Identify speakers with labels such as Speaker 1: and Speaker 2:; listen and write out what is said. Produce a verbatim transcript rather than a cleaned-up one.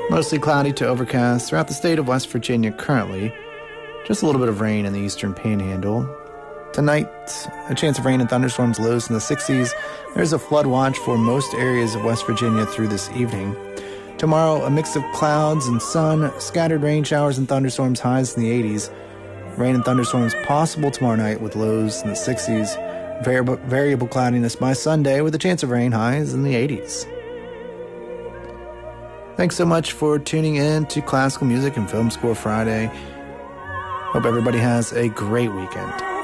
Speaker 1: Mostly cloudy to overcast throughout the state of West Virginia currently. Just a little bit of rain in the eastern panhandle. Tonight, a chance of rain and thunderstorms, lows in the sixties. There's a flood watch for most areas of West Virginia through this evening. Tomorrow, a mix of clouds and sun, scattered rain showers and thunderstorms, highs in the eighties. Rain and thunderstorms possible tomorrow night with lows in the sixties. Variable, variable cloudiness by Sunday with a chance of rain, highs in the eighties. Thanks so much for tuning in to Classical Music and Film Score Friday. Hope everybody has a great weekend.